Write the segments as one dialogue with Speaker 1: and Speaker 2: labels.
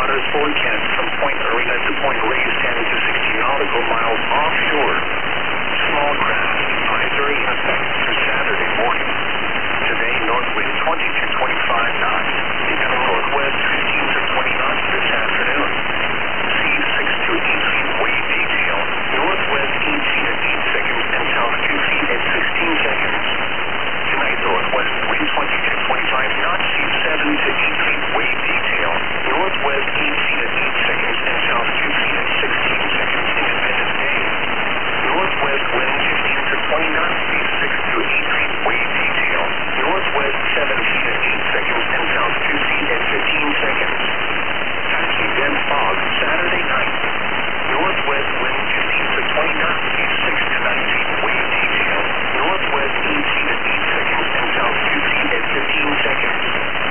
Speaker 1: waters forecast from Point Arena to Point Reyes 10 to 60 nautical miles offshore. Small craft advisory in effect for Saturday morning. Today, north wind 20 to 25 knots. Becoming northwest 15 to 20 knots this afternoon. Seas 6 to 8 feet wave detail. Northwest 8 feet at 8 seconds and south 2 feet at 16 seconds. Tonight, northwest wind 20 to 25 knots. Seas 7 to 8 feet wave detail. Northwest 8 feet at 8 seconds and south 2 feet at 16 seconds. Independence Day. Northwest wind 15 to 20 knots. Seas 6 to 8 feet wave detail. Northwest 7 feet at 8 seconds and south 2 feet at 15 seconds. Patchy dense fog Saturday night. Northwest wind 15 to 20 knots. Seas 6 to 9 feet wave detail. Northwest 8 feet at 8 seconds and south 2 feet at 15 seconds.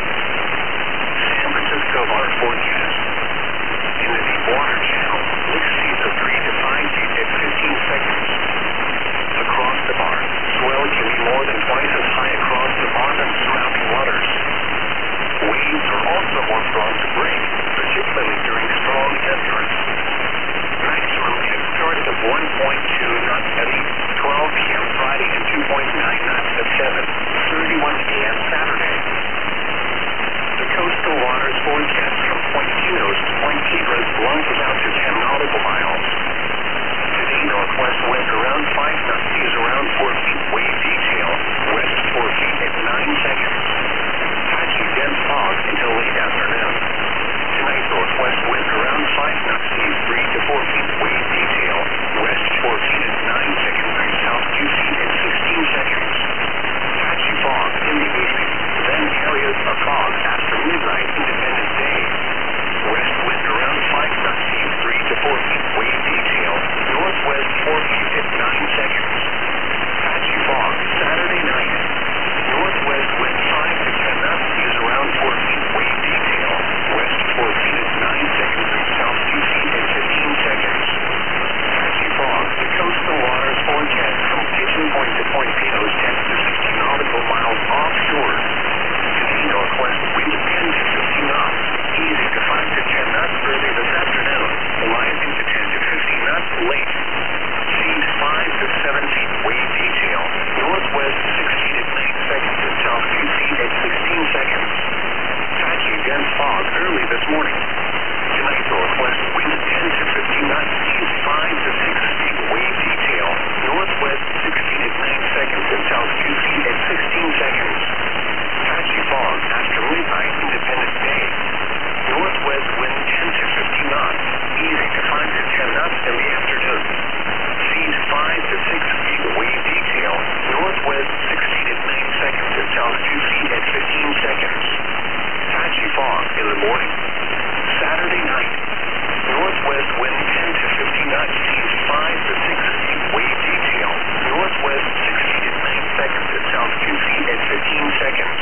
Speaker 1: San Francisco water forecast. In the deep water channel, mixed seas of 3 to 5 feet at 15 seconds. Across the bar, swell can be more than twice as high across the bar than surrounding waters. Waves are also more prone to break, particularly during strong ebb currents. Maximum gets current of 1.2 knots at 8:12 p.m. Friday and 2.9 knots at 7:31 a.m. Saturday. The coastal waters forecast from Point Pinos to Point Piedras plunges out to 10 nautical miles. Today, northwest wind around 5 knots, seas around 4 feet wave detail, west 4 feet at 9 seconds. Patchy dense fog until late afternoon. Tonight, northwest wind around 5 knots, seas 3 to 4 feet wave detail, west 4 feet at 9 seconds and south 2 feet at 16 seconds. Patchy fog in the evening, then areas of fog after midnight. Independence Day. West wind around 5 knots, seas 3 to 4 feet wave detail, northwest 4 feet at 9 seconds. Patchy fog Saturday night. Northwest wind 5 to 10 knots, seas around 4 feet wave detail, west 4 feet at 9 seconds and south 2 feet at 15 seconds. Patchy fog, the coastal waters forecast from Pigeon Point to Point Pinos 10 to 60 nautical miles offshore. Today, northwest wind 10 to 50 knots, easing to 5 to 10 knots early this afternoon, rising to 10 to 15 knots late. Seas 5 to 7 feet wave detail, northwest 6 feet at 9 seconds and south 2 feet at 16 seconds. Patchy dense fog early this morning. Tonight, northwest wind 10 to 15 knots, seas 5 to 6 feet wave detail, northwest 6 feet at 9 seconds and south 2 feet at 16 seconds. Patchy fog after midnight. Independence Day. Northwest wind 10 to 15 knots, easing to 5 to 10 knots in the afternoon. Seas 5 to 6 feet wave detail, northwest 6 feet at 9 seconds and south 2 feet at 15 seconds. Patchy fog in the morning. Saturday night. Northwest wind 10 to 15 knots, seas 5 to 6 feet wave detail, northwest 6 feet at 9 seconds and south 2 feet at 15 seconds.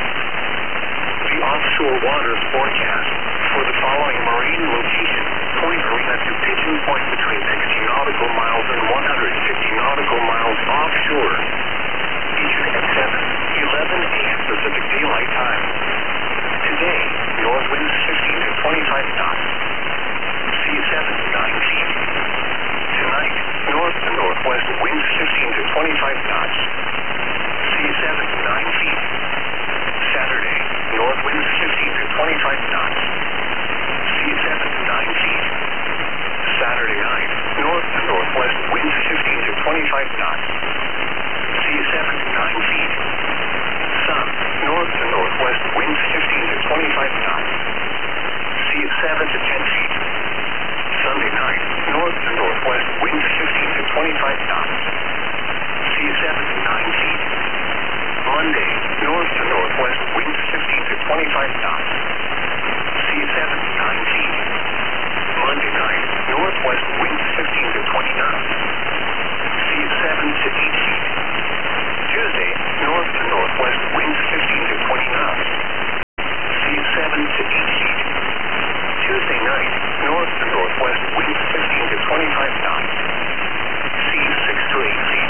Speaker 1: The offshore waters forecast for the following marine location: Point Arena to Pigeon Point between 60 nautical miles and 150 nautical miles offshore. Eastern at 7:11 a.m. Pacific Daylight Time. Today, north winds 15 to 25 knots. Sea 7 to 9 feet. Tonight, north to northwest winds 15 to 25 knots. Sea 7 to 9 feet. Saturday, north winds 15 to 25 knots. Sea 7 to 9 feet. Saturday night, north to northwest winds 15 to 25 knots. Sea 7 to 9 feet. Sun, north to northwest winds 15 to 25 knots. Sea 7 to 10 feet. Sunday night, north to northwest winds 15 to 25 knots. Sea 7 to 9 feet. Monday, north to northwest winds 15 to 25 knots. Sea 7 to 9 feet. Monday night, northwest winds 15 to 20 knots. Sea 7 to 8 feet. Tuesday, north to northwest winds 15 to 20 knots. Sea 7 to 8 feet. Tuesday night, north to northwest winds 15 to 25 knots. Sea 6 to 8 feet.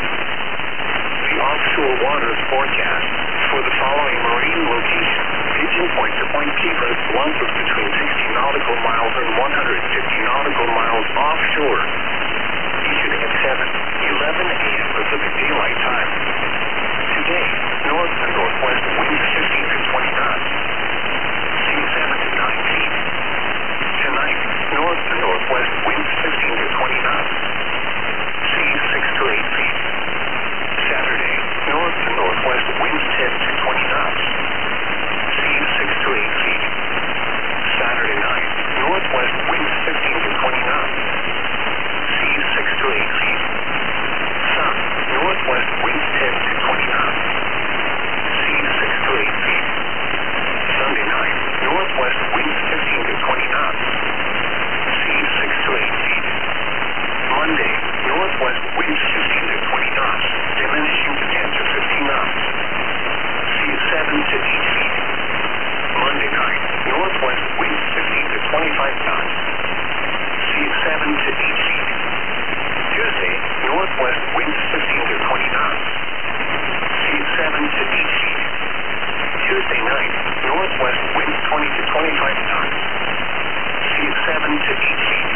Speaker 1: The offshore waters forecast for the following marine location: Pigeon Point to Point Piedras plunges between 60 nautical offshore. Issued at 7:11 a.m. Pacific Daylight Time. Today, north and northwest winds 15 to 20 knots. Seas 7 to 9 feet. Tonight, north and northwest winds 15 to 20 knots. Seas 6 to 8 feet. Saturday, north and northwest winds 10 to 20 knots. Seas 6 to 8 feet. Saturday night, northwest winds 15 to 20 knots. Seas 6 to 8 feet. Sun, northwest winds 10 to 20 knots. Seas 6 to 8 feet. Sunday night, northwest winds 15 to 20 knots. Seas 6 to 8 feet. Monday, northwest winds 15 to 20 knots, diminishing to 10 to 15 knots. Seas 7 to 8 feet. Monday night, northwest winds 15 to 25 knots. Seas 7 to 8 feet. Tuesday, northwest winds 15 to 20 knots. Seas 7 to 8 feet. Tuesday night, northwest winds 20 to 25 knots. Seas 7 to 8 feet.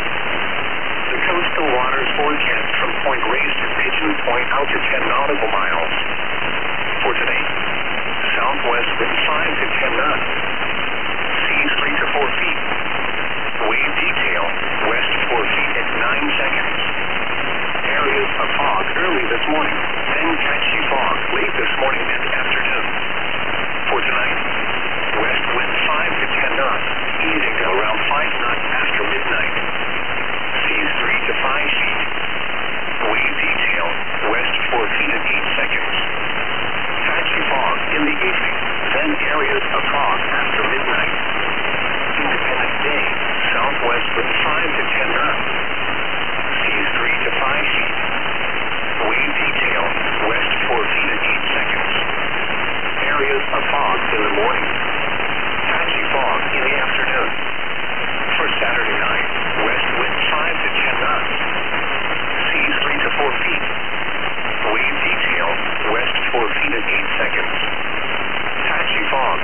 Speaker 1: The coastal waters forecast from Point Reyes to Pigeon Point out to 10 nautical miles. For today, southwest wind 5 to 10 knots. Seas 3 to 4 feet. Wave detail, west 4 feet at 9 seconds. Areas of fog early this morning, then patchy fog late this morning and afternoon. For tonight, west wind 5 to 10 knots, easing to around 5 knots after midnight. Seas 3 to 5 feet. Wave detail, west 4 feet at 8 seconds. Patchy fog in the evening, then areas of fog after midnight. Independence Day, southwest wind 5 to 10 knots. Seas 3 to 5 feet. Wave detail, west 4 feet at 8 seconds. Areas of fog in the morning. Patchy fog in the afternoon. For Saturday night, west wind 5 to 10 knots. Seas 3 to 4 feet. Wave detail, west 4 feet at 8 seconds. Patchy fog.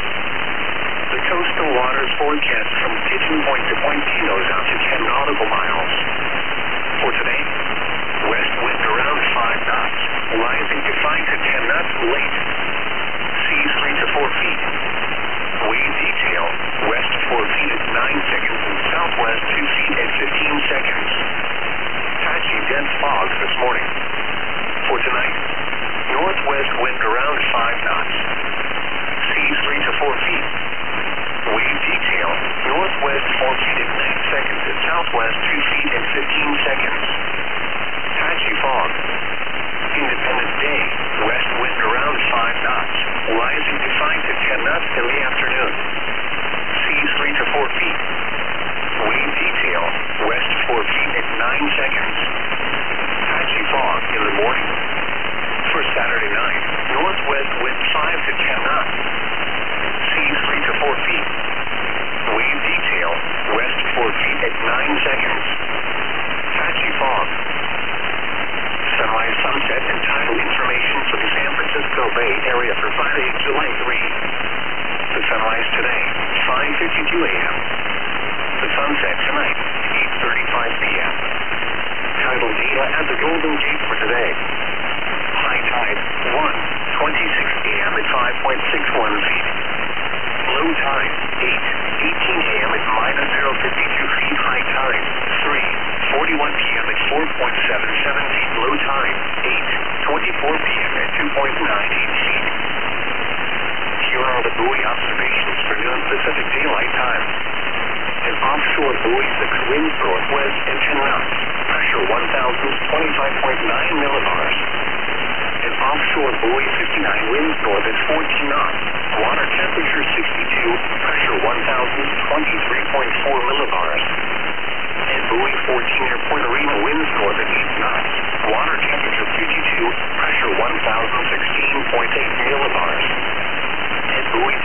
Speaker 1: The coastal waters forecast from Pigeon Point to Point Pinos out to 10 nautical miles. For today, west wind around 5 knots, rising to 5 to 10 knots late. Seas 3 to 4 feet. Wave detail, west 4 feet at 9 seconds and southwest 2 feet at 15 seconds. Patchy dense fog this morning. For tonight, northwest wind around 5 knots. Seas 3 to 4 feet. Wave detail, northwest 4 feet at 9 seconds and southwest 2 feet at 15 seconds. Patchy fog. Independence Day, west wind around 5 knots, rising to 5 to 10 knots in the afternoon. Seas 3 to 4 feet. Wave detail, west 4 feet at 9 seconds. Patchy fog in the morning. For Saturday night, northwest wind 5 to 10 knots. Seas 3 to 4 feet. Wave detail, west 4 feet at 9 seconds. Patchy fog. Sunrise, sunset, and tidal information for the San Francisco Bay Area for Friday, July 3. The sunrise today, 5:52 a.m. The sunset tonight, 8:35 p.m. Tidal data at the Golden Gate for today. High tide, 1:26 a.m. at 5.61 feet. Low tide, 8:18 a.m. at -0.52 feet. High tide, 3:41 p.m. at 4.77 feet. Low tide, 8:24 p.m. at 2.98 feet. Here are the buoy observations for noon Pacific Daylight Time. An offshore buoy 6 winds northwest at 10 knots. Pressure 1,025.9 millibars. An offshore buoy 59 winds north at 14 knots. Water temperature 62. Pressure 1,023.4 millibars. And buoy 14 near Point Arena winds north at 8 knots. Water temperature 52. Pressure 1,016.8 millibars. And buoy